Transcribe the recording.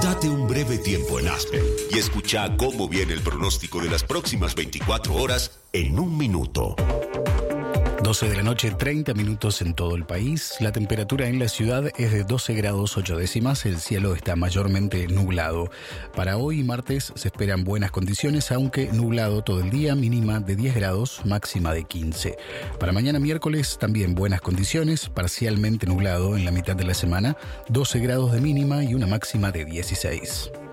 Date un breve tiempo en Aspen y escucha cómo viene el pronóstico de las próximas 24 horas en un minuto. 12 de la noche, 30 minutos en todo el país. La temperatura en la ciudad es de 12 grados 8 décimas. El cielo está mayormente nublado. Para hoy, martes, se esperan buenas condiciones, aunque nublado todo el día, mínima de 10 grados, máxima de 15. Para mañana, miércoles, también buenas condiciones, parcialmente nublado en la mitad de la semana, 12 grados de mínima y una máxima de 16.